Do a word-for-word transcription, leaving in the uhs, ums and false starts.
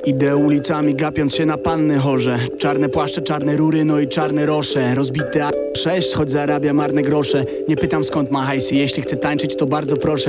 Idę ulicami gapiąc się na panny chorze. Czarne płaszcze, czarne rury, no i czarne rosze. Rozbity a sześć, choć zarabia marne grosze. Nie pytam skąd ma hajsy, jeśli chcę tańczyć to bardzo proszę.